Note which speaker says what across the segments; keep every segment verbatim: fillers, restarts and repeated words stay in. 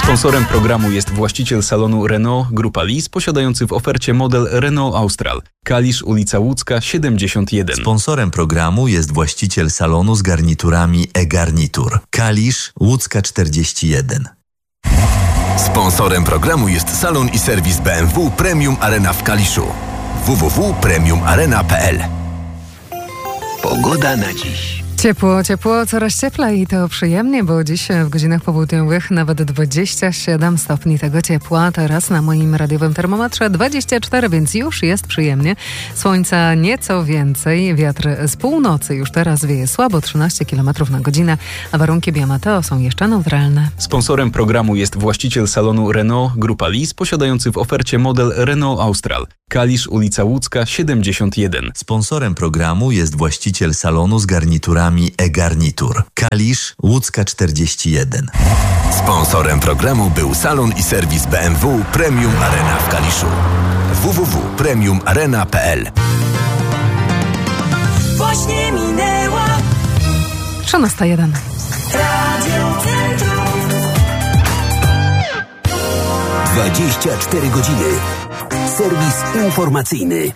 Speaker 1: Sponsorem programu jest właściciel salonu Renault Grupa Lis, posiadający w ofercie model Renault Austral. Kalisz, ulica Łódzka, siedemdziesiąt jeden.
Speaker 2: Sponsorem programu jest właściciel salonu z garniturami e-garnitur. Kalisz, Łódzka czterdzieści jeden.
Speaker 3: Sponsorem programu jest salon i serwis B M W Premium Arena w Kaliszu. w w w kropka premium arena kropka p l. Pogoda na dziś.
Speaker 4: Ciepło, ciepło, coraz cieplej i to przyjemnie, bo dziś w godzinach popołudniowych nawet dwadzieścia siedem stopni tego ciepła. Teraz na moim radiowym termometrze dwadzieścia cztery, więc już jest przyjemnie. Słońca nieco więcej, wiatr z północy już teraz wieje słabo, trzynaście kilometrów na godzinę, a warunki biometeo są jeszcze neutralne.
Speaker 1: Sponsorem programu jest właściciel salonu Renault Grupa Lis, posiadający w ofercie model Renault Austral. Kalisz, ulica Łódzka, siedemdziesiąt jeden.
Speaker 2: Sponsorem programu jest właściciel salonu z garniturami e-garnitur. Kalisz, Łódzka czterdzieści jeden.
Speaker 3: Sponsorem programu był salon i serwis B M W Premium Arena w Kaliszu. w w w kropka premium arena kropka p l.
Speaker 5: Właśnie minęła
Speaker 4: trzynasta jeden.
Speaker 5: Radio Centrum.
Speaker 6: dwadzieścia cztery godziny. Serwis informacyjny.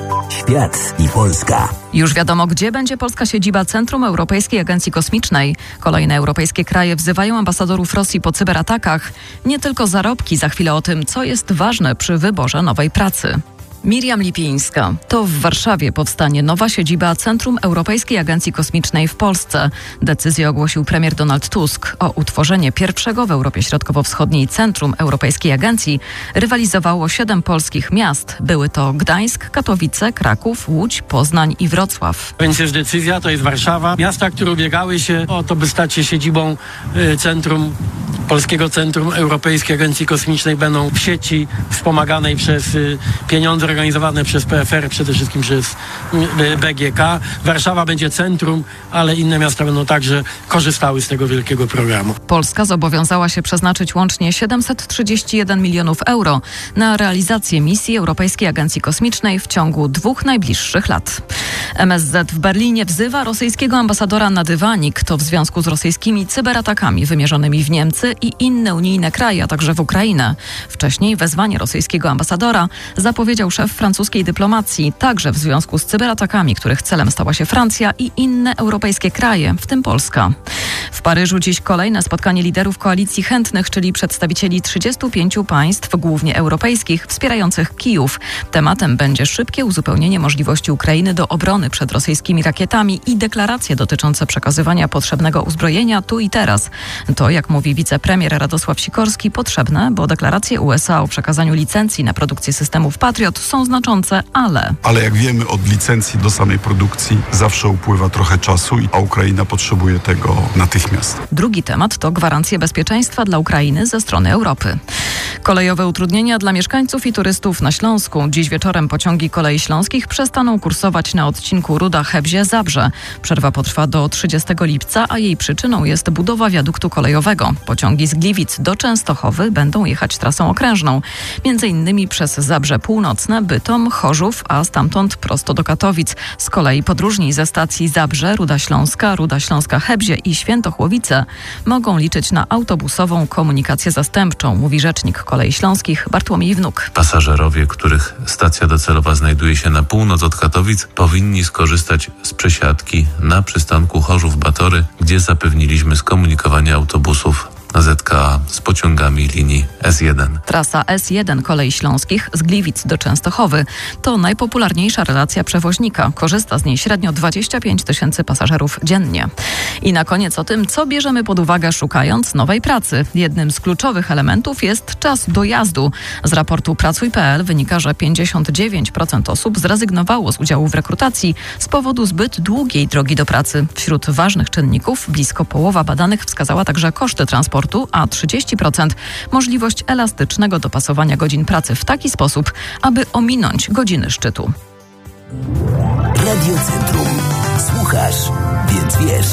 Speaker 6: Świat i Polska.
Speaker 7: Już wiadomo, gdzie będzie polska siedziba Centrum Europejskiej Agencji Kosmicznej. Kolejne europejskie kraje wzywają ambasadorów Rosji po cyberatakach. Nie tylko zarobki, za chwilę o tym, co jest ważne przy wyborze nowej pracy. Miriam Lipińska. To w Warszawie powstanie nowa siedziba Centrum Europejskiej Agencji Kosmicznej w Polsce. Decyzję ogłosił premier Donald Tusk. O utworzenie pierwszego w Europie Środkowo-Wschodniej Centrum Europejskiej Agencji rywalizowało siedem polskich miast. Były to Gdańsk, Katowice, Kraków, Łódź, Poznań i Wrocław.
Speaker 8: Więc jest decyzja, to jest Warszawa. Miasta, które ubiegały się o to, by stać się siedzibą y, Centrum Polskiego Centrum Europejskiej Agencji Kosmicznej, będą w sieci wspomaganej przez y, pieniądze organizowane przez P F R, przede wszystkim przez y, B G K. Warszawa będzie centrum, ale inne miasta będą także korzystały z tego wielkiego programu.
Speaker 7: Polska zobowiązała się przeznaczyć łącznie siedemset trzydzieści jeden milionów euro na realizację misji Europejskiej Agencji Kosmicznej w ciągu dwóch najbliższych lat. M S Z w Berlinie wzywa rosyjskiego ambasadora na dywanik. To w związku z rosyjskimi cyberatakami wymierzonymi w Niemcy i inne unijne kraje, a także w Ukrainę. Wcześniej wezwanie rosyjskiego ambasadora zapowiedział szef francuskiej dyplomacji, także w związku z cyberatakami, których celem stała się Francja i inne europejskie kraje, w tym Polska. W Paryżu dziś kolejne spotkanie liderów koalicji chętnych, czyli przedstawicieli trzydziestu pięciu państw, głównie europejskich, wspierających Kijów. Tematem będzie szybkie uzupełnienie możliwości Ukrainy do obrony przed rosyjskimi rakietami i deklaracje dotyczące przekazywania potrzebnego uzbrojenia tu i teraz. To, jak mówi wicepremier Radosław Sikorski, potrzebne, bo deklaracje U S A o przekazaniu licencji na produkcję systemów Patriot są znaczące, ale...
Speaker 9: Ale jak wiemy, od licencji do samej produkcji zawsze upływa trochę czasu, a Ukraina potrzebuje tego natychmiast.
Speaker 7: Drugi temat to gwarancje bezpieczeństwa dla Ukrainy ze strony Europy. Kolejowe utrudnienia dla mieszkańców i turystów na Śląsku. Dziś wieczorem pociągi kolei śląskich przestaną kursować na odcinku Ruda-Chebzie-Zabrze. Przerwa potrwa do trzydziestego lipca, a jej przyczyną jest budowa wiaduktu kolejowego. Pociągi z Gliwic do Częstochowy będą jechać trasą okrężną. Między innymi przez Zabrze Północne, Bytom, Chorzów, a stamtąd prosto do Katowic. Z kolei podróżni ze stacji Zabrze, Ruda Śląska, Ruda Śląska-Chebzie i Świętochłowice mogą liczyć na autobusową komunikację zastępczą, mówi rzecznik Kolei Śląskich Bartłomiej Wnuk.
Speaker 10: Pasażerowie, których stacja docelowa znajduje się na północ od Katowic, powinni skorzystać z przesiadki na przystanku Chorzów-Batory, gdzie zapewniliśmy skomunikowanie autobusów Z K A z pociągami linii S jeden.
Speaker 7: Trasa S jeden Kolei Śląskich z Gliwic do Częstochowy to najpopularniejsza relacja przewoźnika. Korzysta z niej średnio dwadzieścia pięć tysięcy pasażerów dziennie. I na koniec o tym, co bierzemy pod uwagę szukając nowej pracy. Jednym z kluczowych elementów jest czas dojazdu. Z raportu Pracuj kropka p l wynika, że pięćdziesiąt dziewięć procent osób zrezygnowało z udziału w rekrutacji z powodu zbyt długiej drogi do pracy. Wśród ważnych czynników blisko połowa badanych wskazała także koszty transportu, a trzydzieści procent możliwość elastycznego dopasowania godzin pracy w taki sposób, aby ominąć godziny szczytu.
Speaker 6: Radio Centrum. Słuchasz, więc wiesz.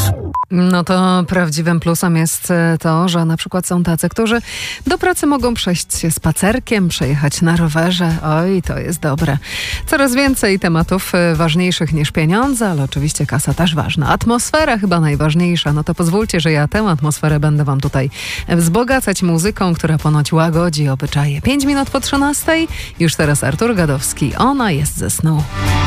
Speaker 4: No to prawdziwym plusem jest to, że na przykład są tacy, którzy do pracy mogą przejść się spacerkiem, przejechać na rowerze. Oj, to jest dobre. Coraz więcej tematów ważniejszych niż pieniądze, ale oczywiście kasa też ważna. Atmosfera chyba najważniejsza. No to pozwólcie, że ja tę atmosferę będę wam tutaj wzbogacać muzyką, która ponoć łagodzi obyczaje. Pięć minut po trzynastej. Już teraz Artur Gadowski. Ona jest ze snu.